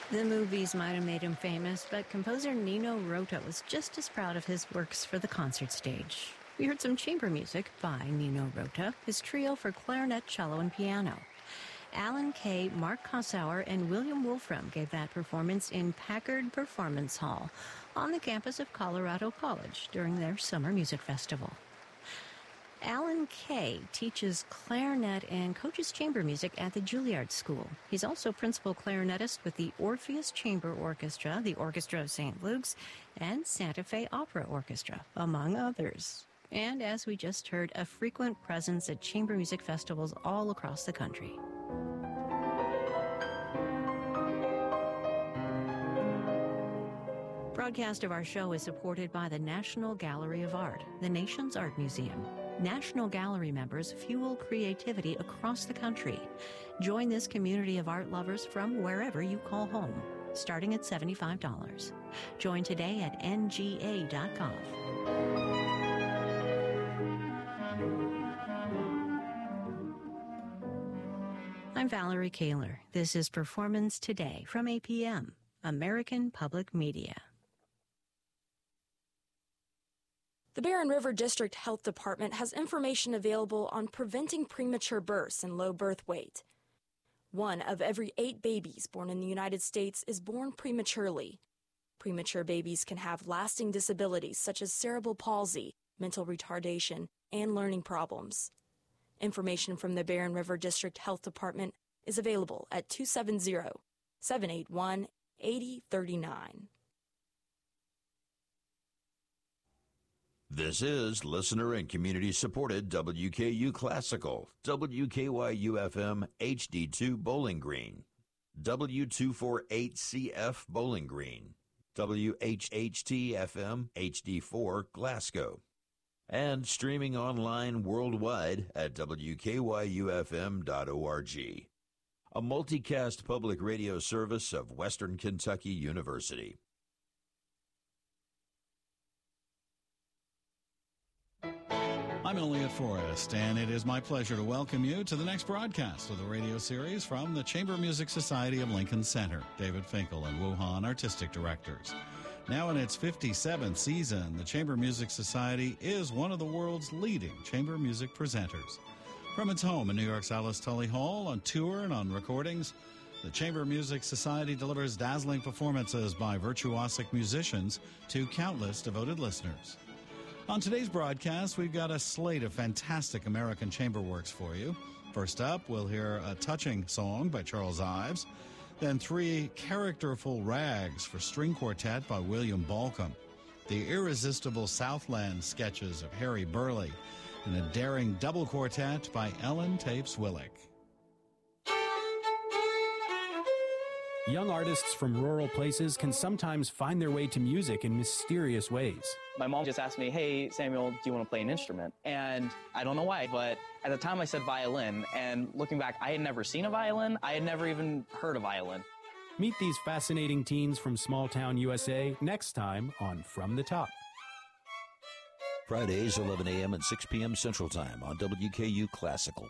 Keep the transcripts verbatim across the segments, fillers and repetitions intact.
The movies might have made him famous, but composer Nino Rota was just as proud of his works for the concert stage. We heard some chamber music by Nino Rota, his trio for clarinet, cello, and piano. Alan Kay, Mark Kossauer, and William Wolfram gave that performance in Packard Performance Hall on the campus of Colorado College during their summer music festival. Alan Kay teaches clarinet and coaches chamber music at the Juilliard School. He's also principal clarinetist with the Orpheus Chamber Orchestra, the Orchestra of Saint Luke's, and Santa Fe Opera Orchestra, among others. And as we just heard, a frequent presence at chamber music festivals all across the country. Broadcast of our show is supported by the National Gallery of Art, the nation's art museum. National Gallery members fuel creativity across the country. Join this community of art lovers from wherever you call home, starting at seventy-five dollars. Join today at N G A dot gov. I'm Valerie Kaler. This is Performance Today from A P M, American Public Media. The Barren River District Health Department has information available on preventing premature births and low birth weight. One of every eight babies born in the United States is born prematurely. Premature babies can have lasting disabilities such as cerebral palsy, mental retardation, and learning problems. Information from the Barren River District Health Department is available at two seven zero, seven eight one, eight zero three nine. This is listener and community-supported W K U Classical, W K Y U F M H D two Bowling Green, W two forty-eight C F Bowling Green, W H H T F M H D four Glasgow, and streaming online worldwide at W K Y U F M dot org, a multicast public radio service of Western Kentucky University. I'm Elliot Forrest, and it is my pleasure to welcome you to the next broadcast of the radio series from the Chamber Music Society of Lincoln Center. David Finkel and Wu Han, artistic directors. Now in its fifty-seventh season, the Chamber Music Society is one of the world's leading chamber music presenters. From its home in New York's Alice Tully Hall, on tour and on recordings, the Chamber Music Society delivers dazzling performances by virtuosic musicians to countless devoted listeners. On today's broadcast, we've got a slate of fantastic American chamber works for you. First up, we'll hear a touching song by Charles Ives, then three characterful rags for string quartet by William Balcom, the irresistible Southland sketches of Harry Burleigh, and a daring double quartet by Ellen Tapes-Willick. Young artists from rural places can sometimes find their way to music in mysterious ways. My mom just asked me, hey, Samuel, do you want to play an instrument? And I don't know why, but at the time I said violin, and looking back, I had never seen a violin. I had never even heard a violin. Meet these fascinating teens from small-town U S A next time on From the Top. Fridays, eleven a.m. and six p.m. Central Time on W K U Classical.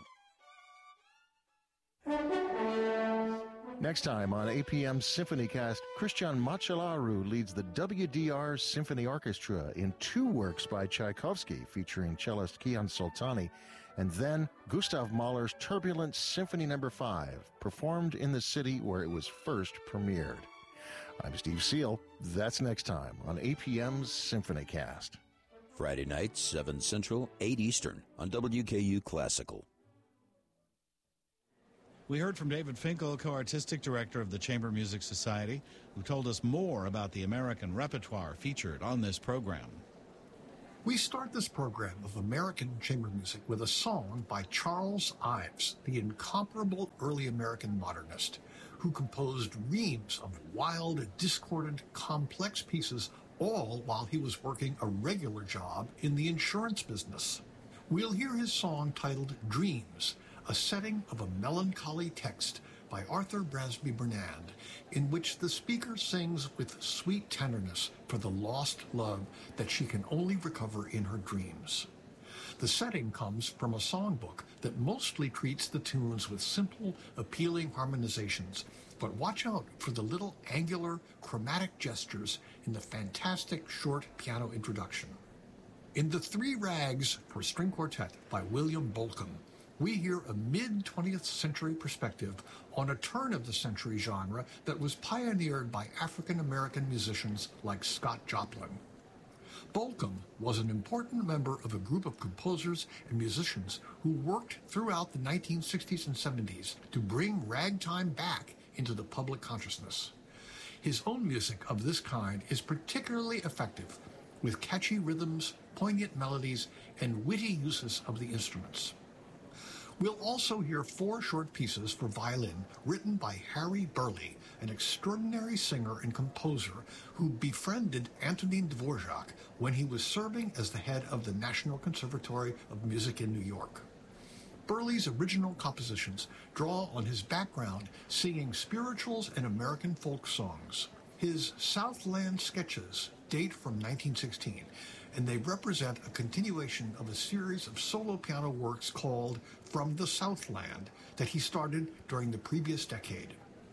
Next time on A P M SymphonyCast, Christian Machelaru leads the W D R Symphony Orchestra in two works by Tchaikovsky featuring cellist Kian Soltani, and then Gustav Mahler's Turbulent Symphony Number five, performed in the city where it was first premiered. I'm Steve Seal. That's next time on A P M's SymphonyCast. Friday nights, seven Central, eight Eastern on W K U Classical. We heard from David Finkel, co-artistic director of the Chamber Music Society, who told us more about the American repertoire featured on this program. We start this program of American chamber music with a song by Charles Ives, the incomparable early American modernist, who composed reams of wild, discordant, complex pieces, all while he was working a regular job in the insurance business. We'll hear his song titled Dreams, a setting of a melancholy text by Arthur Brasby Burnand, in which the speaker sings with sweet tenderness for the lost love that she can only recover in her dreams. The setting comes from a songbook that mostly treats the tunes with simple, appealing harmonizations, but watch out for the little angular, chromatic gestures in the fantastic short piano introduction. In The Three Rags for String Quartet by William Bolcom, we hear a mid-twentieth century perspective on a turn-of-the-century genre that was pioneered by African-American musicians like Scott Joplin. Bolcom was an important member of a group of composers and musicians who worked throughout the nineteen sixties and seventies to bring ragtime back into the public consciousness. His own music of this kind is particularly effective, with catchy rhythms, poignant melodies, and witty uses of the instruments. We'll also hear four short pieces for violin written by Harry Burleigh, an extraordinary singer and composer who befriended Antonin Dvorak when he was serving as the head of the National Conservatory of Music in New York. Burleigh's original compositions draw on his background singing spirituals and American folk songs. His Southland sketches date from nineteen sixteen, and they represent a continuation of a series of solo piano works called From the Southland that he started during the previous decade.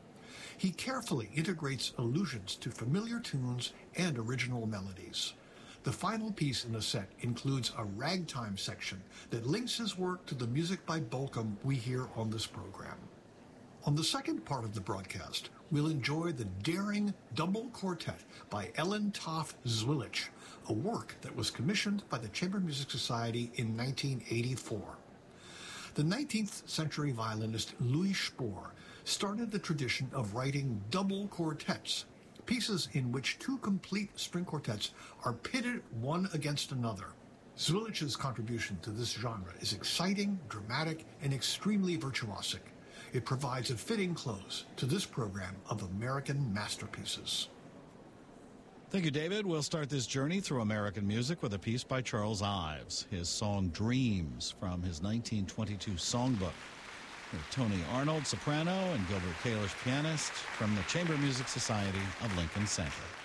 He carefully integrates allusions to familiar tunes and original melodies. The final piece in the set includes a ragtime section that links his work to the music by Bolcom we hear on this program. On the second part of the broadcast, we'll enjoy the daring double quartet by Ellen Toft Zwilich, a work that was commissioned by the Chamber Music Society in nineteen eighty-four. The nineteenth century violinist Louis Spohr started the tradition of writing double quartets, pieces in which two complete string quartets are pitted one against another. Zwilich's contribution to this genre is exciting, dramatic, and extremely virtuosic. It provides a fitting close to this program of American masterpieces. Thank you, David. We'll start this journey through American music with a piece by Charles Ives, his song Dreams from his nineteen twenty-two songbook. With Tony Arnold, soprano, and Gilbert Kalish, pianist, from the Chamber Music Society of Lincoln Center.